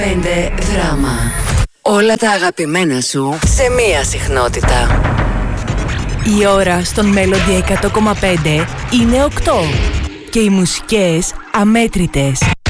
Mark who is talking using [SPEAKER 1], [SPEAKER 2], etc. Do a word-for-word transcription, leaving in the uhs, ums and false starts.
[SPEAKER 1] πέντε δράμα. Όλα τα αγαπημένα σου σε μία συχνότητα.
[SPEAKER 2] Η ώρα στον Melody εκατό κόμμα πέντε είναι οκτώ και οι μουσικές αμέτρητες.